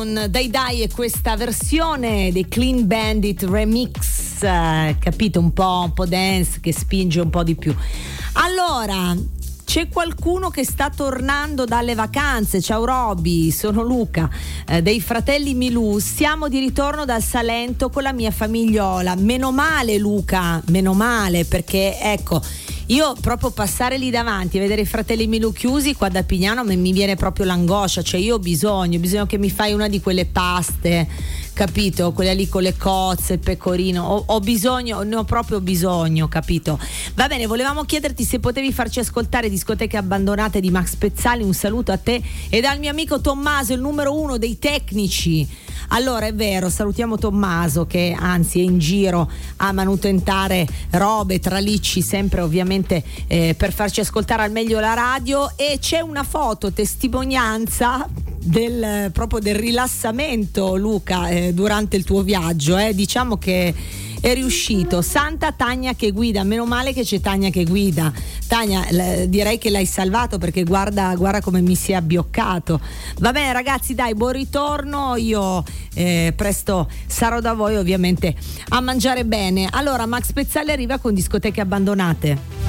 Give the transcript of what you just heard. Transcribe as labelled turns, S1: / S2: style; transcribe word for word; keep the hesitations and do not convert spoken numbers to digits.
S1: Dai Dai, e questa versione dei Clean Bandit remix, eh, capito, un po', un po' dance, che spinge un po' di più. Allora, c'è qualcuno che sta tornando dalle vacanze. Ciao Roby, sono Luca, eh, dei fratelli Milù. Siamo di ritorno dal Salento con la mia famigliola. Meno male Luca, meno male, perché ecco, io proprio passare lì davanti e vedere i fratelli Milù chiusi qua da Pignano mi viene proprio l'angoscia. Cioè io ho bisogno, bisogno che mi fai una di quelle paste, capito? Quella lì con le cozze, il pecorino. Ho, ho bisogno, ne ho proprio bisogno, capito? Va bene, volevamo chiederti se potevi farci ascoltare Discoteche Abbandonate di Max Pezzali. Un saluto a te e dal mio amico Tommaso, il numero uno dei tecnici. Allora è vero, salutiamo Tommaso che anzi è in giro a manutentare robe, tralicci, sempre ovviamente eh, per farci ascoltare al meglio la radio. E c'è una foto testimonianza del proprio del rilassamento, Luca, eh, durante il tuo viaggio, eh. Diciamo che è riuscito. Santa Tania che guida, meno male che c'è Tania che guida. Tania, l- direi che l'hai salvato, perché guarda, guarda come mi si è abbioccato. Va bene ragazzi, dai, buon ritorno. Io eh, presto sarò da voi ovviamente a mangiare bene. Allora Max Pezzali arriva con Discoteche Abbandonate.